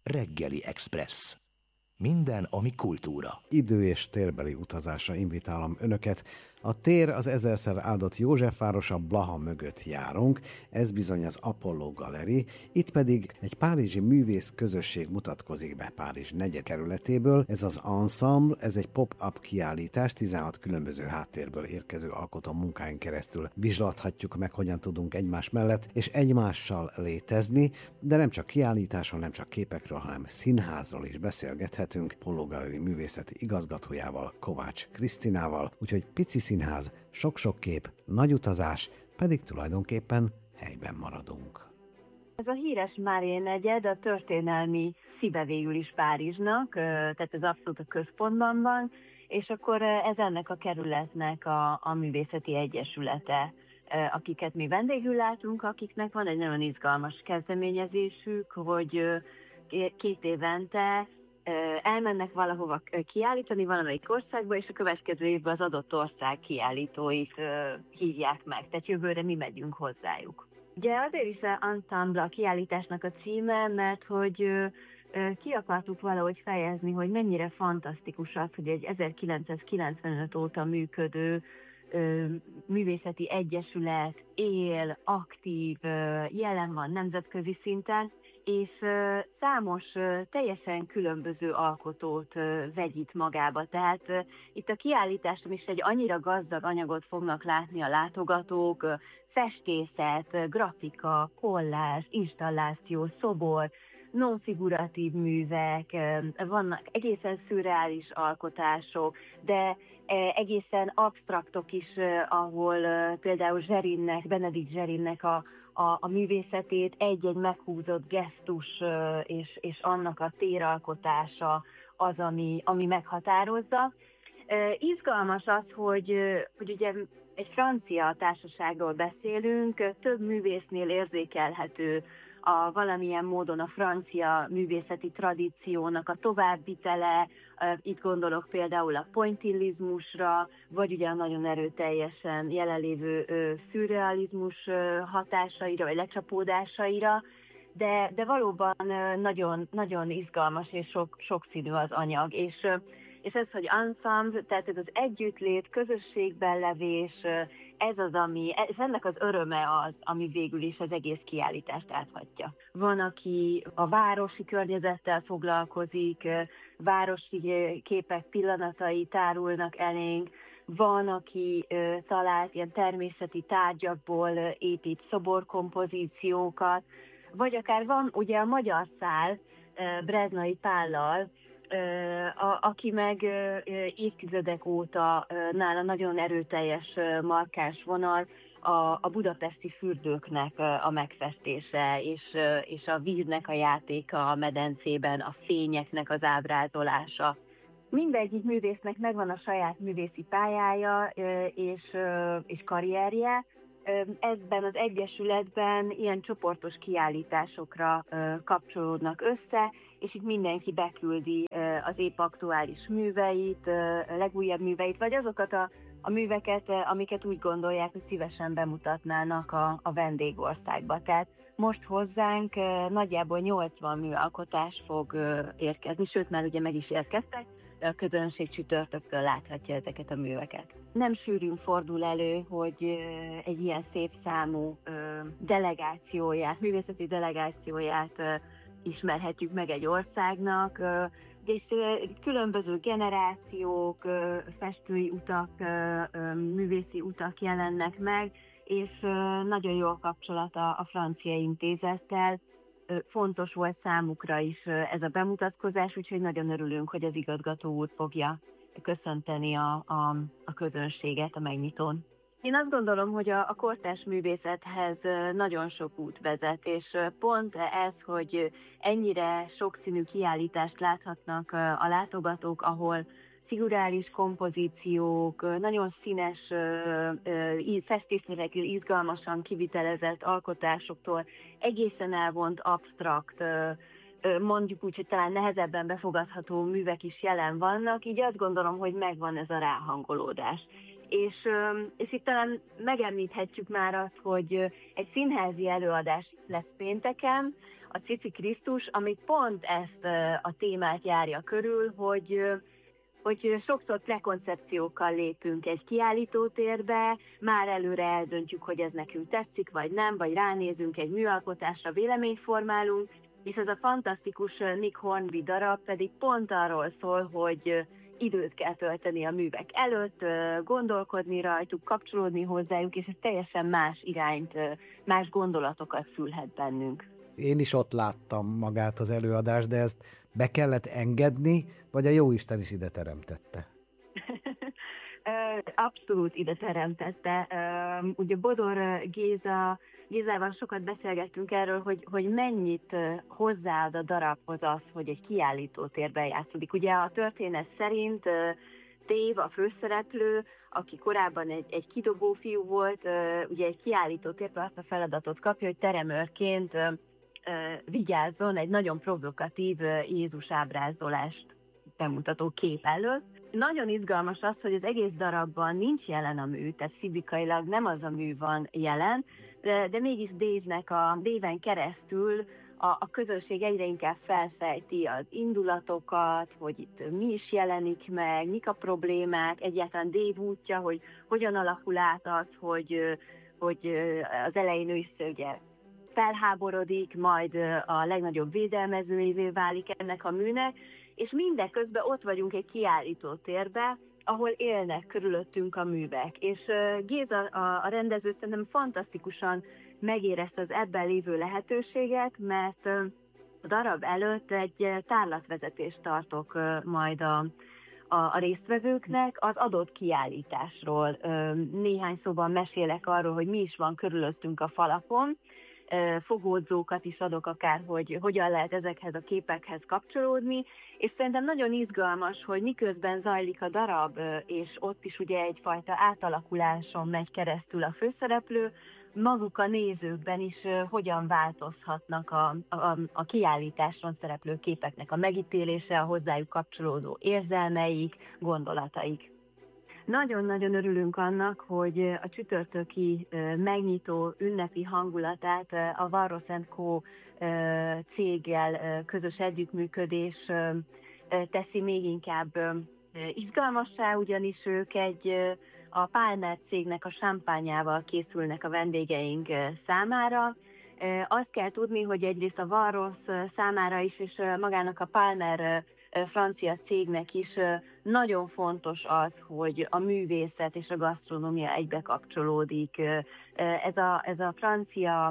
Reggeli Express. Minden, ami kultúra. Idő- és térbeli utazásra invitálom önöket. A tér az ezerszer áldott Józsefvárosa Blaha mögött járunk, ez bizony az Apollo Gallery, itt pedig egy párizsi művész közösség mutatkozik be Párizs negyedkerületéből. Ez az Ensemble, ez egy pop-up kiállítás, 16 különböző háttérből érkező alkotó munkáin keresztül vizslathatjuk meg, hogyan tudunk egymás mellett és egymással létezni, de nem csak kiállításról, nem csak képekről, hanem színházról is beszélgethetünk Apollo Gallery művészeti igazgatójával, Kovács Krisztinával, úgyhogy pici színház, sok-sok kép, nagy utazás, pedig tulajdonképpen helyben maradunk. Ez a híres Marais negyed a történelmi szíve végül is Párizsnak, tehát ez abszolút a központban van, és akkor ez ennek a kerületnek a művészeti egyesülete, akiket mi vendégül látunk, akiknek van egy nagyon izgalmas kezdeményezésük, hogy 2 évente elmennek valahova kiállítani valamelyik országba, és a következő évben az adott ország kiállítóit hívják meg, tehát jövőre mi megyünk hozzájuk. Ugye azért is az Ensemble a kiállításnak a címe, mert hogy ki akartuk valahogy fejezni, hogy mennyire fantasztikusak, hogy egy 1995 óta működő művészeti egyesület él, aktív, jelen van nemzetközi szinten, és számos teljesen különböző alkotót vegyít magába. Tehát itt a kiállításon is egy annyira gazdag anyagot fognak látni a látogatók, festészet, grafika, kollázs, installáció, szobor, non-figuratív művek, vannak egészen szürreális alkotások, de egészen absztraktok is, ahol például Benedikt Zserinnek a művészetét egy-egy meghúzott gesztus és annak a téralkotása az, ami meghatározza. Izgalmas az, hogy ugye egy francia társaságról beszélünk, több művésznél érzékelhető valamilyen módon a francia művészeti tradíciónak a továbbvitele, itt gondolok például a pointillizmusra, vagy ugye a nagyon erőteljesen jelenlévő szürrealizmus hatásaira, vagy lecsapódásaira, de valóban nagyon, nagyon izgalmas és sokszínű az anyag, és ez, hogy ensemble, tehát ez az együttlét, közösségben levés, ez ennek az öröme az, ami végül is az egész kiállítást áthatja. Van, aki a városi környezettel foglalkozik, városi képek pillanatai tárulnak elénk, van, aki talált ilyen természeti tárgyakból épít szoborkompozíciókat, vagy akár van ugye a magyar szál Breznai Pállal, aki meg évtizedek óta nála nagyon erőteljes, markáns vonal a budapesti fürdőknek a megfestése, és a víznek a játéka a medencében, a fényeknek az ábrázolása. Mindegyik művésznek megvan a saját művészi pályája és karrierje. Ebben az egyesületben ilyen csoportos kiállításokra kapcsolódnak össze, és itt mindenki beküldi az épp aktuális műveit, legújabb műveit, vagy azokat a műveket, amiket úgy gondolják, hogy szívesen bemutatnának a vendégországba. Tehát most hozzánk nagyjából 80 műalkotás fog érkezni, sőt már ugye meg is érkeztek, de a közönség csütörtöktől láthatja ezeket a műveket. Nem sűrűn fordul elő, hogy egy ilyen szép számú delegációját, művészeti delegációját ismerhetjük meg egy országnak, és különböző generációk, festői utak, művészi utak jelennek meg, és nagyon jó a kapcsolat a francia intézettel. Fontos volt számukra is ez a bemutatkozás, úgyhogy nagyon örülünk, hogy az igazgató úr fogja köszönteni a közönséget a megnyitón. Én azt gondolom, hogy a kortárs művészethez nagyon sok út vezet, és pont ez, hogy ennyire sokszínű kiállítást láthatnak a látogatók, ahol figurális kompozíciók, nagyon színes, festésznövekül izgalmasan kivitelezett alkotásoktól egészen elvont, absztrakt, mondjuk úgy, hogy talán nehezebben befogadható művek is jelen vannak, így azt gondolom, hogy megvan ez a ráhangolódás. És itt talán megemlíthetjük már azt, hogy egy színházi előadás lesz pénteken, a Sziszki Krisztus, ami pont ezt a témát járja körül, hogy sokszor prekoncepciókkal lépünk egy kiállítótérbe, már előre eldöntjük, hogy ez nekünk tetszik, vagy nem, vagy ránézünk egy műalkotásra, véleményt formálunk, és ez a fantasztikus Nick Hornby darab pedig pont arról szól, hogy időt kell tölteni a művek előtt, gondolkodni rajtuk, kapcsolódni hozzájuk, és ez teljesen más irányt, más gondolatokat fülhet bennünk. Én is ott láttam magát az előadást, de ezt be kellett engedni, vagy a Jóisten is ide teremtette? Abszolút ide teremtette. Ugye Bodor Gézával sokat beszélgettünk erről, hogy mennyit hozzáad a darabhoz az, hogy egy kiállítótérben játszódik. Ugye a történet szerint Dave, a főszereplő, aki korábban egy kidobó fiú volt, ugye egy kiállítótérben azt a feladatot kapja, hogy teremőrként vigyázzon egy nagyon provokatív Jézus ábrázolást bemutató kép előtt. Nagyon izgalmas az, hogy az egész darabban nincs jelen a mű, tehát szimbolikailag nem az a mű van jelen, de mégis Dave-en keresztül a közönség egyre inkább felszejti az indulatokat, hogy itt mi is jelenik meg, mik a problémák, egyáltalán Dave útja, hogy hogyan alakul át az, hogy az elején ő is ugye felháborodik, majd a legnagyobb védelmezőjévé válik ennek a műnek, és mindeközben ott vagyunk egy kiállítótérben, ahol élnek körülöttünk a művek. És Géza, a rendező szerintem fantasztikusan megérezte az ebben lévő lehetőséget, mert a darab előtt egy tárlatvezetést tartok majd a résztvevőknek az adott kiállításról. Néhány szóban mesélek arról, hogy mi is van körülöttünk a falakon, fogódzókat is adok akár, hogy hogyan lehet ezekhez a képekhez kapcsolódni, és szerintem nagyon izgalmas, hogy miközben zajlik a darab, és ott is ugye egyfajta átalakuláson megy keresztül a főszereplő, maguk a nézőkben is hogyan változhatnak a kiállításon szereplő képeknek a megítélése, a hozzájuk kapcsolódó érzelmeik, gondolataik. Nagyon-nagyon örülünk annak, hogy a csütörtöki megnyitó ünnepi hangulatát a Varros & Co. Céggel közös együttműködés teszi még inkább izgalmassá, ugyanis ők a Palmer cégnek a sampányával készülnek a vendégeink számára. Azt kell tudni, hogy egyrészt a Varros számára is, és magának a Palmer francia cégnek is nagyon fontos az, hogy a művészet és a gasztronómia egybe kapcsolódik. Ez a francia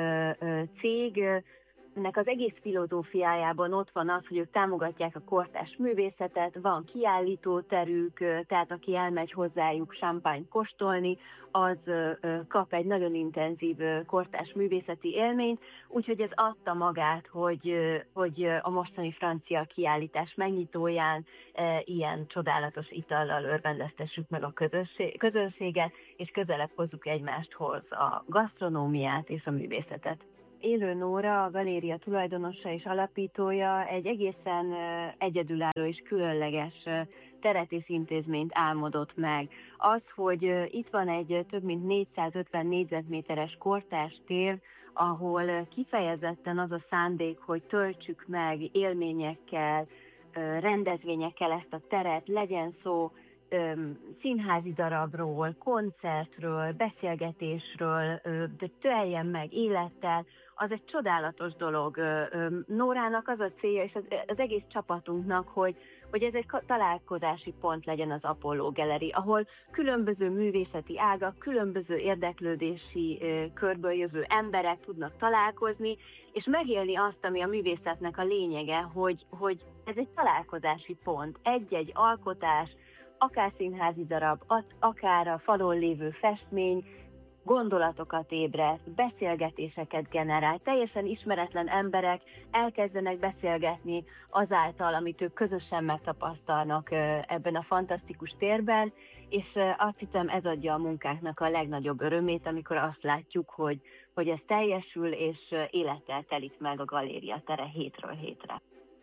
cég, ennek az egész filozófiájában ott van az, hogy ők támogatják a kortárs művészetet, van kiállítóterük, tehát aki elmegy hozzájuk champagne kóstolni, az kap egy nagyon intenzív kortárs művészeti élményt, úgyhogy ez adta magát, hogy a mostani francia kiállítás megnyitóján ilyen csodálatos itallal örvendeztessük meg a közönséget, és közelebb hozzuk egymáshoz a gasztronómiát és a művészetet. Élő Nóra, a galéria tulajdonosa és alapítója egy egészen egyedülálló és különleges teretész intézményt álmodott meg. Az, hogy itt van egy több mint 450 négyzetméteres kortárs tér, ahol kifejezetten az a szándék, hogy töltsük meg élményekkel, rendezvényekkel ezt a teret, legyen szó színházi darabról, koncertről, beszélgetésről, de teljen meg élettel, az egy csodálatos dolog. Nórának az a célja, és az egész csapatunknak, hogy ez egy találkozási pont legyen az Apollo Gallery, ahol különböző művészeti ágak, különböző érdeklődési körből jövő emberek tudnak találkozni, és megélni azt, ami a művészetnek a lényege, hogy ez egy találkozási pont, egy-egy alkotás, akár színházi darab, akár a falon lévő festmény, gondolatokat ébreszt, beszélgetéseket generál, teljesen ismeretlen emberek elkezdenek beszélgetni azáltal, amit ők közösen megtapasztalnak ebben a fantasztikus térben, és azt hiszem ez adja a munkánknak a legnagyobb örömét, amikor azt látjuk, hogy ez teljesül, és élettel telik meg a galéria tere hétről hétre.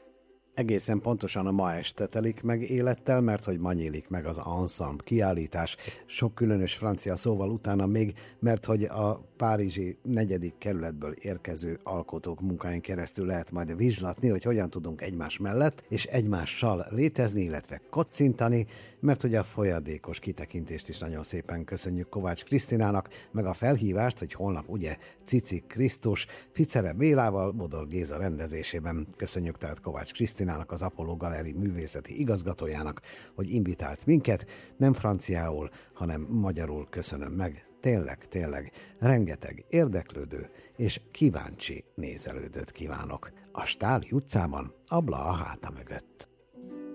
Egészen pontosan a ma este telik meg élettel, mert hogy ma nyílik meg az ensemble kiállítás, sok különös francia szóval utána még, mert hogy a párizsi 4. kerületből érkező alkotók munkáin keresztül lehet majd vizslatni, hogy hogyan tudunk egymás mellett és egymással létezni, illetve kocintani, mert hogy a folyadékos kitekintést is nagyon szépen köszönjük Kovács Krisztinának, meg a felhívást, hogy holnap ugye Cici Krisztus, Ficere Bélával, Bodor Géza rendezésében. Köszönjük tehát Kovács Krisztinának, az Apollo Galeri művészeti igazgatójának, hogy invitált minket, nem franciául, hanem magyarul köszönöm meg. Tényleg, rengeteg érdeklődő és kíváncsi nézelődőt kívánok a Stáli utcában, a Blaha háta mögött.